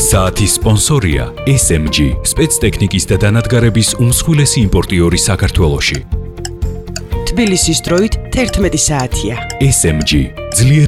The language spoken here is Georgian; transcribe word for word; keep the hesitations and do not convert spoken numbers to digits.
საათის სპონსორია ეს ემ ჯი, სპეცტექნიკის და დანადგარების უმსხვილესი იმპორტიორი საქართველოში. თბილისის დროით თერთმეტი საათია. ეს ემ ჯი, ძლიერ